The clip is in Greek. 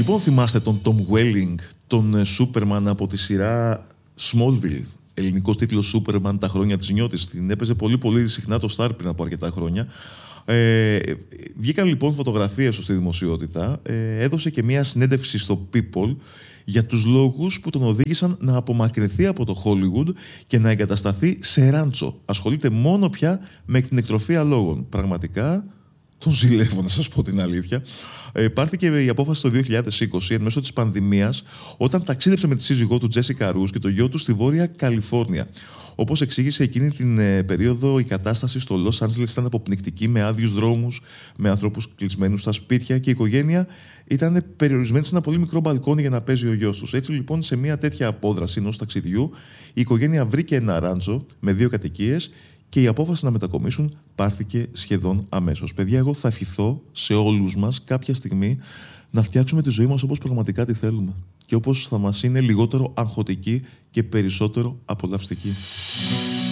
Λοιπόν, θυμάστε τον Tom Welling, τον Σούπερμαν από τη σειρά Smallville. Ελληνικός τίτλος Σούπερμαν, τα χρόνια της νιώτης. Την έπαιζε πολύ συχνά το Star πριν από αρκετά χρόνια. Βγήκαν λοιπόν φωτογραφίες στη δημοσιότητα. Έδωσε και μια συνέντευξη στο People για τους λόγους που τον οδήγησαν να απομακρυνθεί από το Hollywood και να εγκατασταθεί σε ράντσο. Ασχολείται μόνο πια με την εκτροφή αλόγων. Πραγματικά τον ζηλεύω, να σας πω την αλήθεια. Πάρθηκε η απόφαση το 2020 εν μέσω της πανδημίας, όταν ταξίδεψε με τη σύζυγό του Τζέσικα Ρους και το γιο του στη Βόρεια Καλιφόρνια. Όπως εξήγησε, εκείνη την περίοδο η κατάσταση στο Λος Άντζελες ήταν αποπνικτική, με άδειους δρόμους, με ανθρώπους κλεισμένους στα σπίτια και η οικογένεια ήταν περιορισμένη σε ένα πολύ μικρό μπαλκόνι για να παίζει ο γιος τους. Έτσι λοιπόν, σε μια τέτοια απόδραση ενός ταξιδιού, η οικογένεια βρήκε ένα ράντσο με 2 κατοικίες και η απόφαση να μετακομίσουν πάρθηκε σχεδόν αμέσως. Παιδιά, εγώ θα ευχηθώ σε όλους μας κάποια στιγμή να φτιάξουμε τη ζωή μας όπως πραγματικά τη θέλουμε και όπως θα μας είναι λιγότερο αγχωτική και περισσότερο απολαυστική.